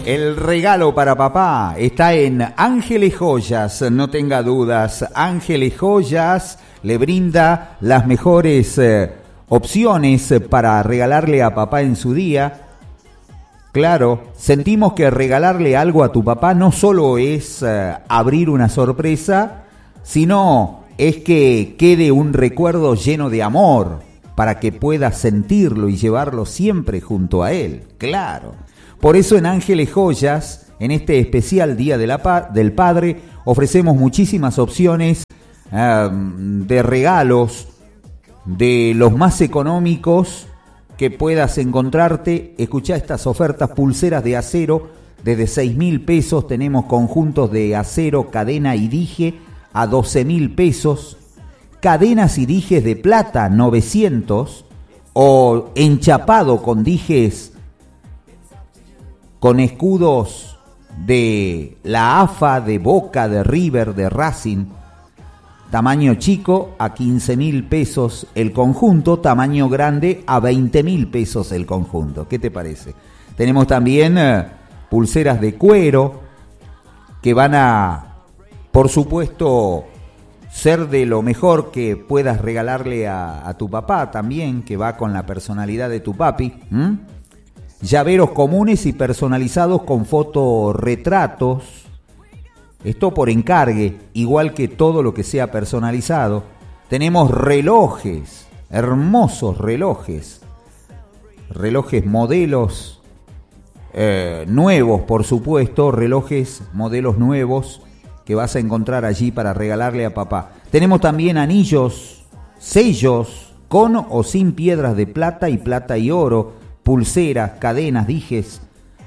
El regalo para papá está en Ángeles Joyas, no tenga dudas. Ángeles Joyas le brinda las mejores opciones para regalarle a papá en su día. Claro, sentimos que regalarle algo a tu papá no solo es abrir una sorpresa, sino es que quede un recuerdo lleno de amor para que puedas sentirlo y llevarlo siempre junto a él. Claro. Por eso en Ángeles Joyas, en este especial Día del Padre, ofrecemos muchísimas opciones de regalos, de los más económicos que puedas encontrarte. Escuchá estas ofertas: pulseras de acero desde 6.000 pesos, tenemos conjuntos de acero, cadena y dije a 12.000 pesos, cadenas y dijes de plata 900, o enchapado con dijes con escudos de la AFA, de Boca, de River, de Racing. Tamaño chico a 15.000 pesos el conjunto, tamaño grande a 20.000 pesos el conjunto. ¿Qué te parece? Tenemos también pulseras de cuero que van a, por supuesto, ser de lo mejor que puedas regalarle a tu papá también, que va con la personalidad de tu papi. Llaveros comunes y personalizados con fotorretratos. Esto por encargue, igual que todo lo que sea personalizado. Tenemos relojes, hermosos relojes. Relojes modelos nuevos, por supuesto. Relojes modelos nuevos que vas a encontrar allí para regalarle a papá. Tenemos también anillos, sellos, con o sin piedras de plata y oro. Pulseras, cadenas, dijes.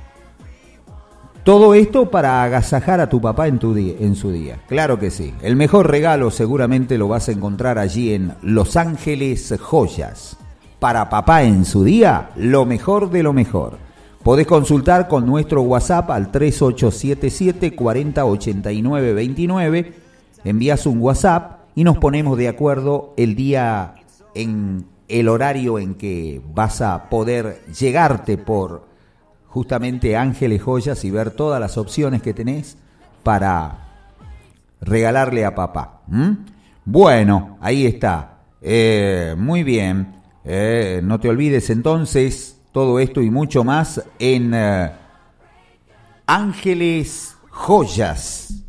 Todo esto para agasajar a tu papá en su día. Claro que sí. El mejor regalo seguramente lo vas a encontrar allí en Los Ángeles Joyas. Para papá en su día, lo mejor de lo mejor. Podés consultar con nuestro WhatsApp al 3877 4089 29. Envías un WhatsApp y nos ponemos de acuerdo el día en el horario en que vas a poder llegarte por justamente Ángeles Joyas y ver todas las opciones que tenés para regalarle a papá. Bueno, ahí está. Muy bien. No te olvides entonces todo esto y mucho más en Ángeles Joyas.